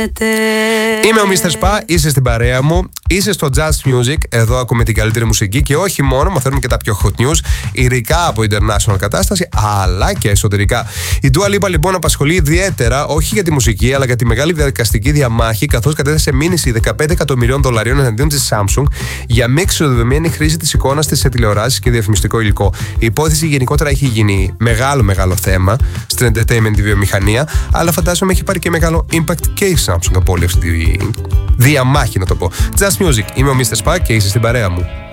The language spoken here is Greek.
γίνεται. Είμαι ο Mr. Spa, είσαι στην παρέα μου, είσαι στο Just Music. Εδώ ακούμε την καλύτερη μουσική και όχι μόνο, μαθαίνουμε και τα πιο hot news, ειδικά από international κατάσταση, αλλά και εσωτερικά. Η Dua Lipa λοιπόν απασχολεί ιδιαίτερα, όχι για τη μουσική, αλλά για τη μεγάλη διαδικαστική διαμάχη, καθώς κατέθεσε μήνυση $15 εκατομμυρίων εναντίον της Samsung για μη εξοδεδομένη χρήση της εικόνας της σε τηλεοράσεις και διαφημιστικό υλικό. Η υπόθεση γενικότερα έχει γίνει μεγάλο θέμα στην entertainment βιομηχανία, αλλά φαντάζομαι έχει πάρει και μεγάλο impact και η Samsung από όλη αυτή τη διαμάχη, να το πω. Just Music, είμαι ο Mr. Spa και είσαι στην παρέα μου.